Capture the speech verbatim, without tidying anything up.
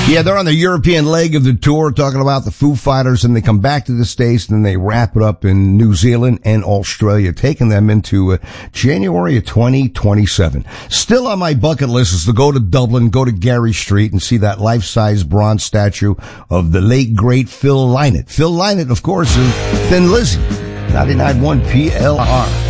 Yeah, they're on the European leg of the tour talking about the Foo Fighters, and they come back to the States and then they wrap it up in New Zealand and Australia, taking them into uh, January of twenty twenty-seven. Still on my bucket list is to go to Dublin, go to Gary Street and see that life-size bronze statue of the late great Phil Lynott. Phil Lynott, of course, is Thin Lizzy, ninety-nine point one P L R.